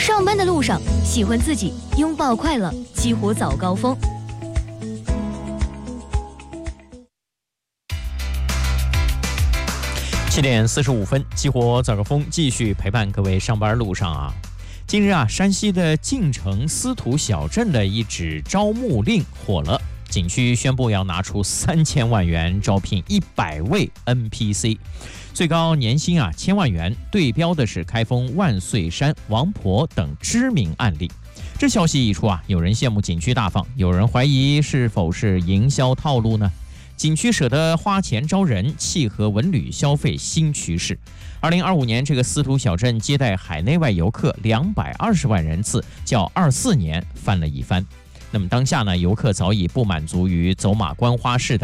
上班的路上，喜欢自己，拥抱快乐，激活早高峰。 7点45分，激活早高峰继续陪伴各位上班路上啊。近日啊，山西的晋城司徒小镇的一纸招募令火了，景区宣布要拿出3000万元招聘100位 NPC， 最高年薪1000万元，对标的是开封万岁山、王婆等知名案例。这消息一出啊，有人羡慕景区大方，有人怀疑是否是营销套路呢？景区舍得花钱招人，契合文旅消费新趋势。2025年，这个司徒小镇接待海内外游客220万人次，较24年翻了一番。那么当下呢，游客早已不满足于走马观花式的